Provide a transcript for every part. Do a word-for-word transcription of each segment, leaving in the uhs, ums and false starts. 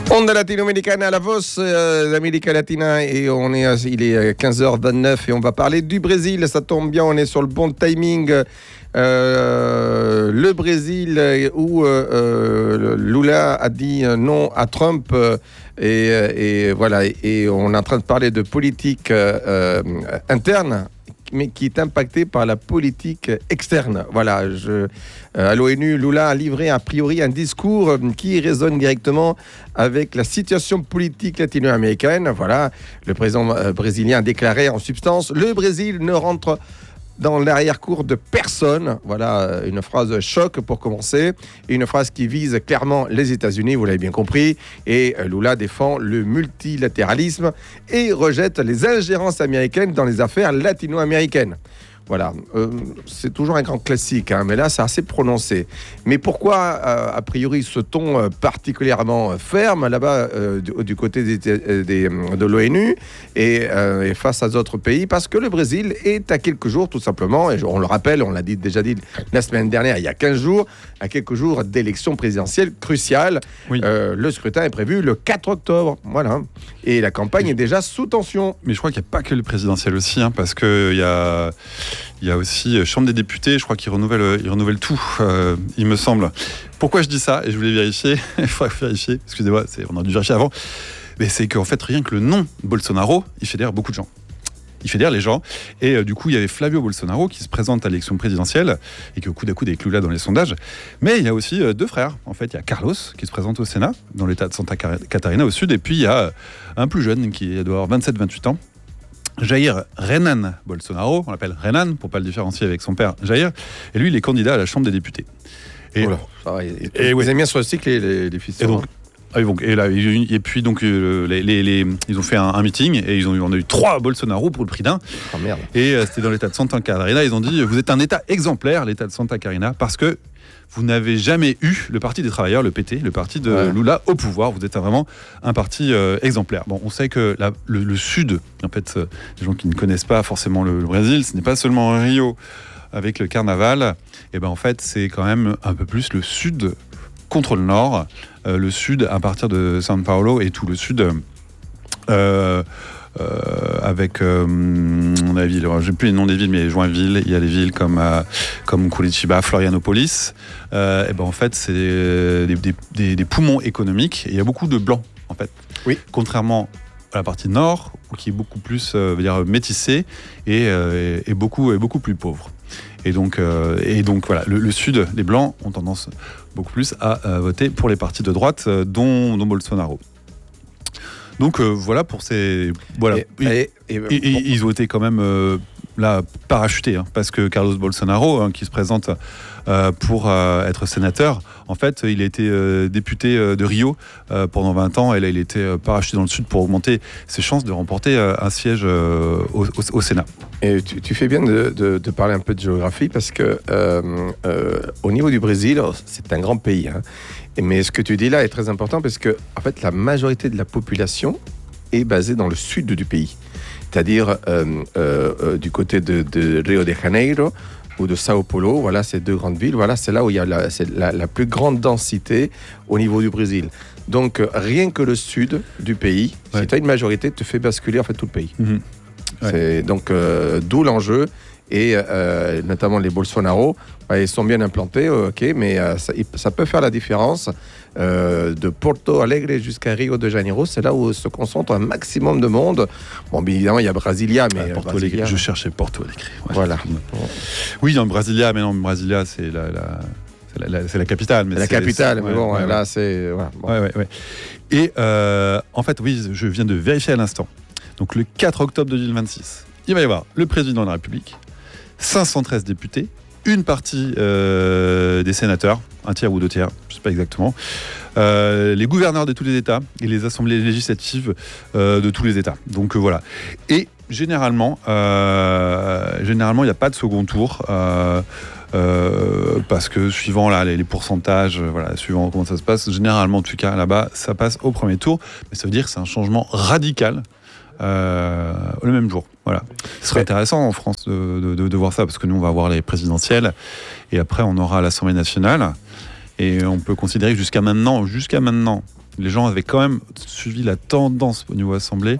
Onda latino-américaine à la voix euh, d'Amérique Latina et on est, il est quinze heures vingt-neuf et on va parler du Brésil. Ça tombe bien, on est sur le bon timing. Euh, le Brésil où euh, Lula a dit non à Trump euh, et, et voilà et on est en train de parler de politique euh, interne, mais qui est impacté par la politique externe. Voilà, je, euh, à l'ONU, Lula a livré a priori un discours qui résonne directement avec la situation politique latino-américaine. Voilà, le président euh, brésilien a déclaré en substance « Le Brésil ne rentre dans l'arrière-cour de personne ». Voilà, une phrase choc pour commencer, et une phrase qui vise clairement les États-Unis, vous l'avez bien compris. Et Lula défend le multilatéralisme et rejette les ingérences américaines dans les affaires latino-américaines. Voilà, euh, c'est toujours un grand classique, hein, mais là, c'est assez prononcé. Mais pourquoi, euh, a priori, ce ton euh, particulièrement ferme là-bas euh, du, du côté des, des, de l'ONU et, euh, et face à d'autres pays? Parce que le Brésil est à quelques jours, tout simplement, et on le rappelle, on l'a dit, déjà dit la semaine dernière, il y a quinze jours, à quelques jours d'élections présidentielles cruciales. Oui. Euh, le scrutin est prévu le quatre octobre, voilà. Et la campagne est déjà sous tension. Mais je crois qu'il n'y a pas que le présidentiel aussi, hein, parce qu'il y a... Il y a aussi Chambre des députés, je crois qu'ils renouvellent, ils renouvellent tout, euh, il me semble. Pourquoi je dis ça? Et je voulais vérifier, il faudrait vérifier, excusez-moi, c'est, on a dû vérifier avant. Mais c'est qu'en fait, rien que le nom Bolsonaro, il fédère beaucoup de gens. Il fédère les gens. Et euh, du coup, il y avait Flavio Bolsonaro qui se présente à l'élection présidentielle et qui, au coup d'un coup, avec Lula dans les sondages. Mais il y a aussi euh, deux frères. En fait, il y a Carlos qui se présente au Sénat, dans l'état de Santa Catarina au sud. Et puis, il y a un plus jeune qui doit avoir vingt-sept vingt-huit ans. Jair Renan Bolsonaro, on l'appelle Renan pour pas le différencier avec son père Jair, et lui il est candidat à la Chambre des députés. Et, voilà, ça va, et, et, et ouais. Ils aiment bien sur le cycle les, les, les fils. Et donc, ah, donc, et là, et puis donc euh, les, les, les, ils ont fait un, un meeting et ils ont eu, on a eu trois Bolsonaro pour le prix d'un. Oh merde. Et euh, c'était dans l'état de Santa Catarina. Ils ont dit vous êtes un état exemplaire, l'état de Santa Catarina, parce que vous n'avez jamais eu le parti des travailleurs, le P T, le parti de ouais. Lula au pouvoir. Vous êtes vraiment un parti euh, exemplaire. Bon, on sait que la, le, le Sud, en fait, euh, les gens qui ne connaissent pas forcément le, le Brésil, ce n'est pas seulement Rio avec le carnaval. Et ben en fait, c'est quand même un peu plus le Sud contre le Nord. Euh, le Sud à partir de São Paulo et tout le Sud. Euh, Euh, avec euh, la ville, je n'ai plus les noms des villes, mais Joinville, il y a des villes comme, euh, comme Curitiba, Florianopolis. Euh, et ben en fait, c'est des, des, des, des poumons économiques et il y a beaucoup de blancs, en fait. Oui. Contrairement à la partie nord, qui est beaucoup plus euh, veut dire, métissée et, euh, et, beaucoup, et beaucoup plus pauvre. Et donc, euh, et donc voilà, le, le sud, les blancs ont tendance beaucoup plus à euh, voter pour les partis de droite, euh, dont, dont Bolsonaro. Donc euh, voilà pour ces voilà et, et, et, et, et bon. Ils ont été quand même euh, là parachutés hein, parce que Carlos Bolsonaro hein, qui se présente euh, pour euh, être sénateur, en fait il a été euh, député euh, de Rio euh, pendant vingt ans et là il était euh, parachuté dans le sud pour augmenter ses chances de remporter euh, un siège euh, au, au, au Sénat. Et tu, tu fais bien de, de, de parler un peu de géographie parce que euh, euh, au niveau du Brésil, c'est un grand pays. Hein. Mais ce que tu dis là est très important parce que en fait, la majorité de la population est basée dans le sud du pays. C'est-à-dire euh, euh, du côté de, de Rio de Janeiro ou de Sao Paulo. Voilà, ces deux grandes villes. Voilà, c'est là où il y a la, c'est la, la plus grande densité au niveau du Brésil. Donc, rien que le sud du pays, ouais. Si tu as une majorité, te fait basculer en fait tout le pays. Mm-hmm. Ouais. C'est, donc, euh, d'où l'enjeu. Et euh, notamment les Bolsonaro, bah, ils sont bien implantés, ok, mais euh, ça, ça peut faire la différence. Euh, de Porto Alegre jusqu'à Rio de Janeiro, c'est là où se concentre un maximum de monde. Bon, bien évidemment, il y a Brasilia, mais... Ah, Porto Brasilia, Alegre, je cherchais Porto Alegre. Ouais, voilà. Oui, dans Brasilia, mais non, Brasilia, c'est la... la... C'est la, c'est la capitale. Mais c'est la c'est, capitale, c'est, mais ouais, bon, ouais, là, ouais. c'est... Ouais, bon. ouais, ouais, ouais. Et euh, en fait, oui, je viens de vérifier à l'instant. Donc, le quatre octobre deux mille vingt-six, il va y avoir le président de la République, cinq cent treize députés, une partie euh, des sénateurs, un tiers ou deux tiers, je ne sais pas exactement, euh, les gouverneurs de tous les États et les assemblées législatives euh, de tous les États. Donc euh, voilà. Et généralement, euh, généralement, il n'y a pas de second tour. Euh, Euh, parce que suivant là, les, les pourcentages, voilà, suivant comment ça se passe, généralement en tout cas là-bas, ça passe au premier tour, mais ça veut dire que c'est un changement radical euh, le même jour. Voilà. Ce serait intéressant en France de, de, de, de voir ça, parce que nous on va avoir les présidentielles et après on aura l'Assemblée nationale. Et on peut considérer que jusqu'à maintenant, jusqu'à maintenant, les gens avaient quand même suivi la tendance au niveau assemblée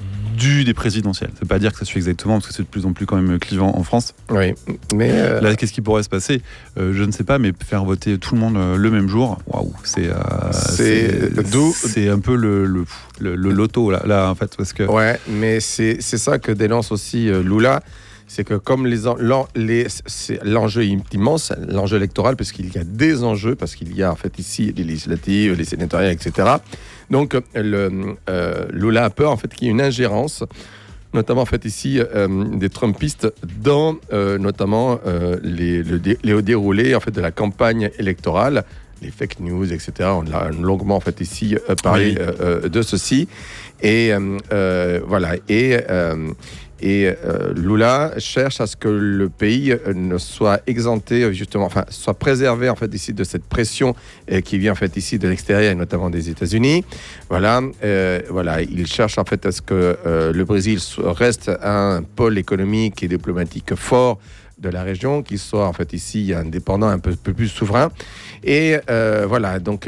du des présidentielles. Ça ne veut pas dire que ça suit exactement, parce que c'est de plus en plus quand même clivant en France. Oui, mais euh... là, qu'est-ce qui pourrait se passer ? euh, Je ne sais pas, mais faire voter tout le monde euh, le même jour, waouh, c'est euh, c'est, c'est un peu le, le, le, le loto là, là, en fait, parce que. Ouais, mais c'est c'est ça que dénonce aussi euh, Lula. C'est que comme les, l'en, les, c'est, l'enjeu est immense, l'enjeu électoral, parce qu'il y a des enjeux, parce qu'il y a en fait ici les législatives, les sénatoriales, et cetera. Donc le, euh, Lula a peur en fait qu'il y ait une ingérence, notamment en fait ici euh, des Trumpistes dans euh, notamment euh, les, le, les déroulés en fait de la campagne électorale, les fake news, et cetera. On a longuement en fait ici euh, parlé oui. euh, de ceci et euh, euh, voilà et euh, Et euh, Lula cherche à ce que le pays euh, ne soit exempté, justement, enfin, soit préservé en fait ici de cette pression euh, qui vient en fait ici de l'extérieur, et notamment des États-Unis. Voilà, euh, voilà, il cherche en fait à ce que euh, le Brésil reste un pôle économique et diplomatique fort de la région, qu'il soit en fait ici indépendant, un peu, peu plus souverain. Et euh, voilà, donc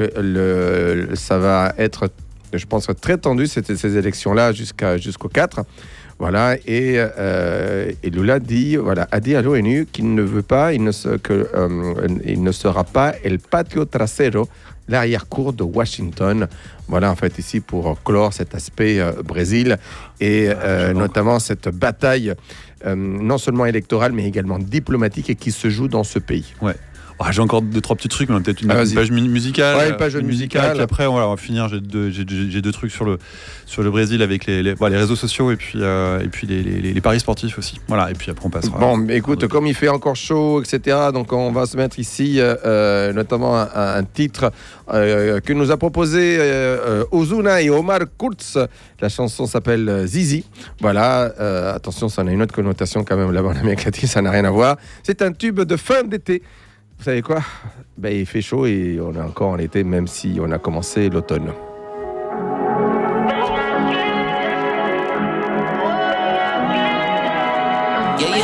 le, ça va être, je pense, très tendu ces, ces élections-là jusqu'à jusqu'au quatre. Voilà, et, euh, et Lula dit, voilà, a dit à l'ONU qu'il ne veut pas, il ne, se, que, euh, il ne sera pas el patio trasero, l'arrière-cour de Washington. Voilà, en fait, ici pour clore cet aspect euh, Brésil et euh, notamment cette bataille euh, non seulement électorale, mais également diplomatique et qui se joue dans ce pays. Ouais. Oh, j'ai encore deux, trois petits trucs, mais peut-être une, ah, une page musicale. Ouais, une page une musicale. Puis après, on va, on va finir. J'ai deux, j'ai, j'ai deux trucs sur le, sur le Brésil avec les, les, bah, les réseaux sociaux et puis, euh, et puis les, les, les paris sportifs aussi. Voilà, et puis après, on passera. Bon, mais écoute, comme il fait encore chaud, et cetera, donc on va se mettre ici, euh, notamment un, un titre euh, que nous a proposé euh, Ozuna et Omar Kurz. La chanson s'appelle Zizi. Voilà, euh, attention, ça a une autre connotation quand même là-bas en Amérique latine, ça n'a rien à voir. C'est un tube de fin d'été. Vous savez quoi ? Ben, il fait chaud et on est encore en été, même si on a commencé l'automne.